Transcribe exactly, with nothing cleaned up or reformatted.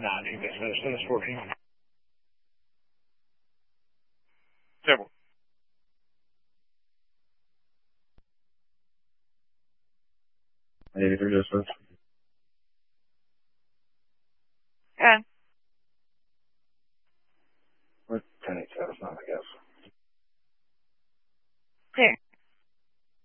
not English, that is for English. Table. eighty-three dispatch.